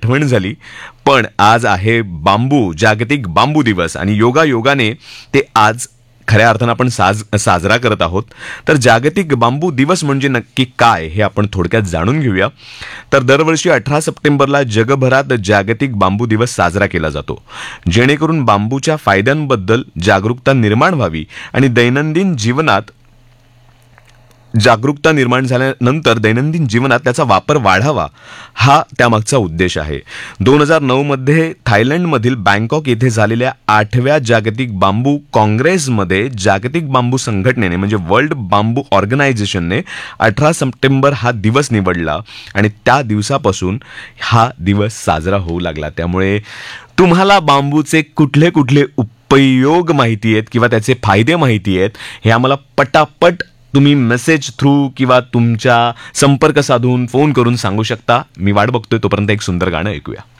आठवण झाली. पण आज आहे जागतिक बांबू दिवस आणि योगाने ते आज खऱ्या अर्थानं आपण साजरा करत आहोत. तर जागतिक बांबू दिवस म्हणजे नक्की काय हे आपण थोडक्यात जाणून घेऊया. तर दरवर्षी 18 सप्टेंबरला जगभरात जागतिक बांबू दिवस साजरा केला जातो, जेणेकरून बांबूच्या फायद्यांबद्दल जागरूकता निर्माण व्हावी आणि जागरूकता निर्माण झाल्यानंतर दैनंदिन जीवनात त्याचा वापर वाढावा, हा त्यामागचा उद्देश आहे. 2009 मध्ये थायलंडमधील बँकॉक येथे झालेल्या 8व्या जागतिक बांबू काँग्रेसमध्ये जागतिक बांबू संघटनेने म्हणजे वर्ल्ड बांबू ऑर्गनायझेशनने 18 सप्टेंबर हा दिवस निवडला आणि त्या दिवसापासून हा दिवस साजरा होऊ लागला. त्यामुळे तुम्हाला बांबूचे कुठले कुठले उपयोग माहिती आहेत किंवा त्याचे फायदे माहिती आहेत हे आम्हाला पटापट तुम्ही मेसेज थ्रू किंवा तुमच्या संपर्क साधून फोन करून सांगू शकता. मी वाट बघतोय, तोपर्यंत एक सुंदर गाणं ऐकूया.